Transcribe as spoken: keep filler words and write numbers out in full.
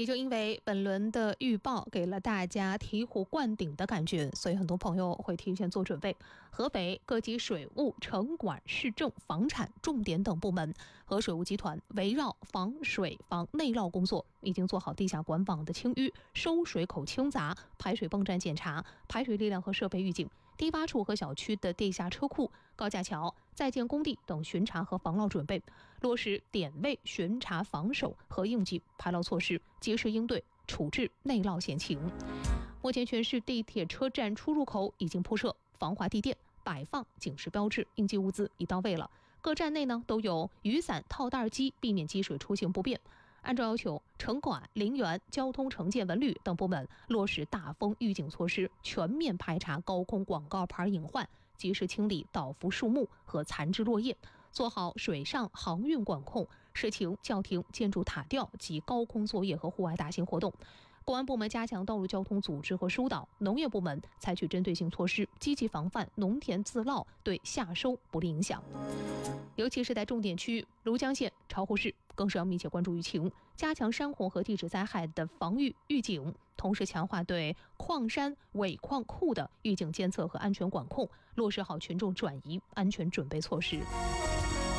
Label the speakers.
Speaker 1: 也就因为本轮的预报给了大家醍醐灌顶的感觉，所以很多朋友会提前做准备。合肥各级水务、城管、市政、房产、重点等部门和水务集团围绕防水防内涝工作，已经做好地下管网的清淤、收水口清闸、排水泵站检查、排水力量和设备预警、低洼处和小区的地下车库、高架桥、在建工地等巡查和防涝准备，落实点位巡查防守和应急排涝措施，及时应对处置内涝险情。目前全市地铁车站出入口已经铺设防滑地垫，摆放警示标志，应急物资已到位了。各站内呢都有雨伞套袋机，避免积水出行不便。按照要求，城管、陵园、交通城建文旅等部门落实大风预警措施，全面排查高空广告牌隐患，及时清理倒伏树木和残枝落叶，做好水上航运管控、事情叫停、建筑塔吊及高空作业和户外大型活动。公安部门加强道路交通组织和疏导，农业部门采取针对性措施，积极防范农田自涝对夏收不利影响。尤其是在重点区域庐江县、巢湖市，更是要密切关注疫情，加强山洪和地质灾害的防御预警，同时强化对矿山、尾矿库的预警监测和安全管控，落实好群众转移安全准备措施。